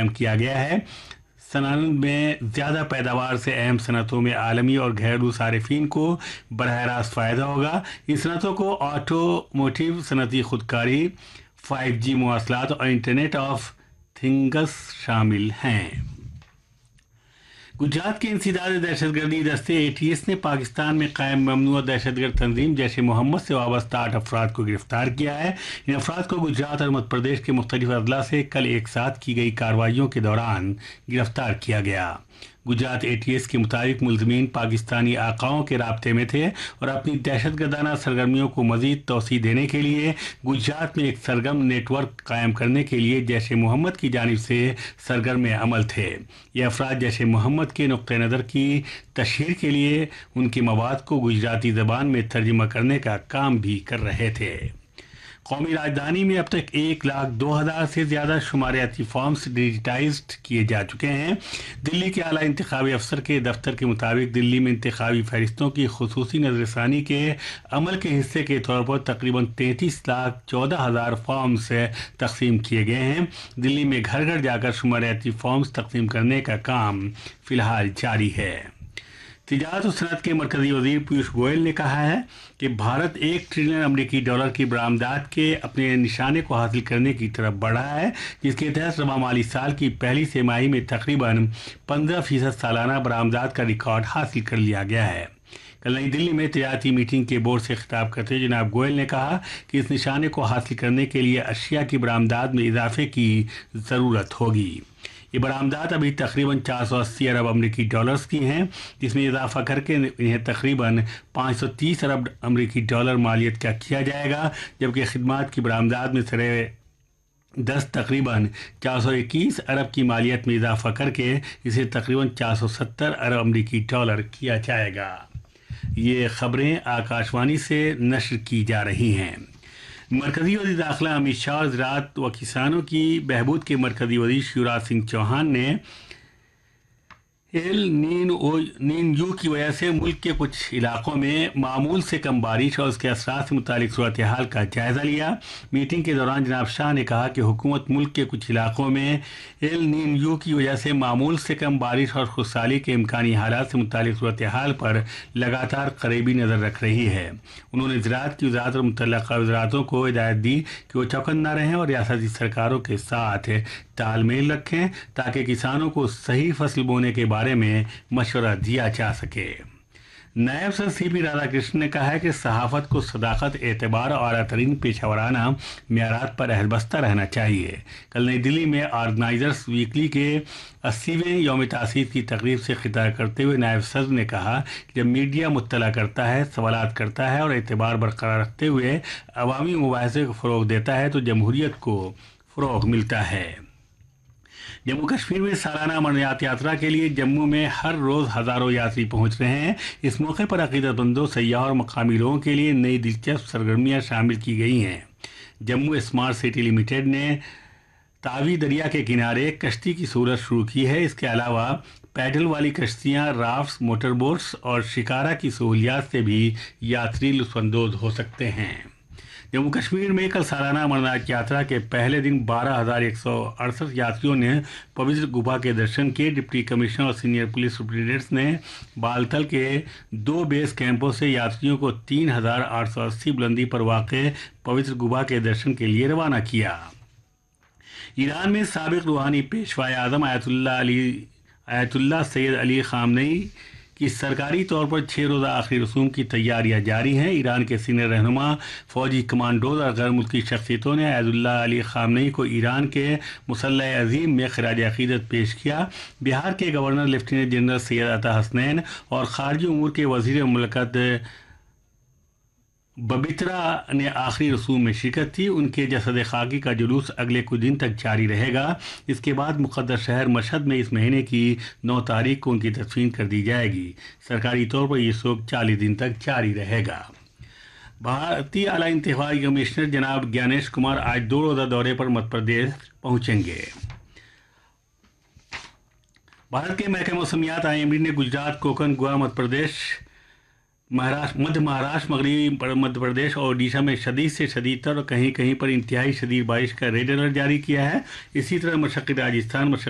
قائم کیا گیا ہے۔ صنعت میں زیادہ پیداوار سے اہم صنعتوں میں عالمی اور گھریلو صارفین کو براہ راست فائدہ ہوگا۔ ان صنعتوں کو آٹو موٹیو، صنعتی خودکاری، 5G مواصلات اور انٹرنیٹ آف تھنگس شامل ہیں۔ گجرات کے انسداد دہشت گردی دستے ATS نے پاکستان میں قائم ممنوع دہشت گرد تنظیم جیش محمد سے وابستہ 8 افراد کو گرفتار کیا ہے۔ ان افراد کو گجرات اور مدھیہ پردیش کے مختلف اضلاع سے کل ایک ساتھ کی گئی کارروائیوں کے دوران گرفتار کیا گیا۔ گجرات ATS کے مطابق ملزمین پاکستانی آقاؤں کے رابطے میں تھے اور اپنی دہشت گردانہ سرگرمیوں کو مزید توسیع دینے کے لیے گجرات میں ایک سرگرم نیٹ ورک قائم کرنے کے لیے جیش محمد کی جانب سے سرگرم عمل تھے۔ یہ افراد جیش محمد کے نقطہ نظر کی تشہیر کے لیے ان کے مواد کو گجراتی زبان میں ترجمہ کرنے کا کام بھی کر رہے تھے۔ قومی راجدھانی میں اب تک 1,02,000 سے زیادہ شماریاتی فارمز ڈیجیٹائزڈ کیے جا چکے ہیں۔ دلی کے اعلیٰ انتخابی افسر کے دفتر کے مطابق دلی میں انتخابی فہرستوں کی خصوصی نظر ثانی کے عمل کے حصے کے طور پر تقریباً 33,14,000 فارمز تقسیم کیے گئے ہیں۔ دلی میں گھر گھر جا کر شماریاتی فارمز تقسیم کرنے کا کام فی الحال جاری ہے۔ تجارت و صنعت کے مرکزی وزیر پیوش گوئل نے کہا ہے کہ بھارت $1 ٹریلین کی برآمدات کے اپنے نشانے کو حاصل کرنے کی طرف بڑھ رہا ہے، جس کے تحت رواں مالی سال کی پہلی سہ ماہی میں تقریباً 15% سالانہ برآمدات کا ریکارڈ حاصل کر لیا گیا ہے۔ کل نئی دلی میں تجارتی میٹنگ کے بورڈ سے خطاب کرتے ہوئے جناب گوئل نے کہا کہ اس نشانے کو حاصل کرنے کے لیے اشیاء کی برآمدات میں اضافے کی ضرورت ہوگی۔ یہ برآمدات ابھی تقریباً $480 ارب کی ہیں، جس میں اضافہ کر کے انہیں تقریباً $530 ارب مالیت کا کیا جائے گا، جبکہ خدمات کی برآمدات میں سرے 10 تقریباً $421 ارب کی مالیت میں اضافہ کر کے اسے تقریباً $470 ارب کیا جائے گا۔ یہ خبریں آکاشوانی سے نشر کی جا رہی ہیں۔ مرکزی وزیر داخلہ امت شاہ اور زراعت و کسانوں کی بہبود کے مرکزی وزیر شیوراج سنگھ چوہان نے ایل نینو کی وجہ سے ملک کے کچھ علاقوں میں معمول سے کم بارش اور اس کے اثرات سے متعلق صورتحال کا جائزہ لیا۔ میٹنگ کے دوران جناب شاہ نے کہا کہ حکومت ملک کے کچھ علاقوں میں ایل نینو کی وجہ سے معمول سے کم بارش اور خشکسالی کے امکانی حالات سے متعلق صورتحال پر لگاتار قریبی نظر رکھ رہی ہے۔ انہوں نے زراعت کی وزارت اور متعلقہ وزارتوں کو ہدایت دی کہ وہ چوکن نہ رہیں اور ریاستی سرکاروں کے ساتھ تال میل رکھیں تاکہ کسانوں کو صحیح فصل بونے کے بارے میں مشورہ دیا جا سکے۔ نائب صدر CP رادھا کرشن نے کہا ہے کہ صحافت کو صداقت، اعتبار اور اعلیٰ ترین پیشہ ورانہ معیارات پر عہد بستہ رہنا چاہیے۔ کل نئی دلی میں آرگنائزرز ویکلی کے 80ویں یوم تاسیس کی تقریب سے خطاب کرتے ہوئے نائب صدر نے کہا کہ جب میڈیا مطلع کرتا ہے، سوالات کرتا ہے اور اعتبار برقرار رکھتے ہوئے عوامی مباحثے کو فروغ دیتا ہے تو جمہوریت کو فروغ ملتا ہے۔ جموں کشمیر میں سالانہ امرناتھ یاترا کے لیے جموں میں ہر روز ہزاروں یاتری پہنچ رہے ہیں۔ اس موقع پر عقیدت مندوں، سیاحوں اور مقامی لوگوں کے لیے نئی دلچسپ سرگرمیاں شامل کی گئی ہیں۔ جموں اسمارٹ سٹی لمیٹڈ نے تاوی دریا کے کنارے کشتی کی سہولت شروع کی ہے۔ اس کے علاوہ پیڈل والی کشتیاں، رافٹس، موٹر بوٹس اور شکارا کی سہولیات سے بھی یاتری لطف اندوز ہو سکتے ہیں۔ جموں کشمیر میں کل سالانہ امرناتھ یاترا کے پہلے دن 12,168 یاتریوں نے پوتر گپھا کے درشن کیے۔ ڈپٹی کمشنر اور سینئر پولیس سپرنٹینڈنٹس نے بالتل کے 2 بیس کیمپوں سے یاتریوں کو 3,880 بلندی پر واقع پوتر گپھا کے درشن کے لیے روانہ کیا۔ ایران میں سابق روحانی پیشوائے اعظم آیت اللہ سید علی خامنئی کی سرکاری طور پر 6 روزہ آخری رسوم کی تیاریاں جاری ہیں۔ ایران کے سینئر رہنما، فوجی کمانڈوز اور غیر ملکی شخصیتوں نے آیت اللہ علی خامنئی کو ایران کے مسلح عظیم میں خراج عقیدت پیش کیا۔ بہار کے گورنر لیفٹیننٹ جنرل سید عطا حسنین اور خارجہ امور کے وزیر مملکت ببیترا نے آخری رسوم میں شرکت تھی۔ ان کے جسد خاکی کا جلوس اگلے کچھ دن تک جاری رہے گا۔ اس کے بعد مقدس شہر مشہد میں اس مہینے کی 9 تاریخ کو ان کی تدفین کر دی جائے گی۔ سرکاری طور پر یہ سوگ 40 دن تک جاری رہے گا۔ بھارتی اعلیٰ انتخابی کمشنر جناب گیانیش کمار آج 2 روزہ دورے پر مدھیہ پردیش پہنچیں گے۔ بھارت کے محکمہ موسمیات IMD نے گجرات، کوکن، گوا، مدھیہ پردیش، مدھیہ مہاراشٹر، مغربی مدھیہ پردیش اور اڈیشہ میں شدید سے شدید تر اور کہیں کہیں پر انتہائی شدید بارش کا ریڈ الرٹ جاری کیا ہے۔ اسی طرح مشرقی راجستھان،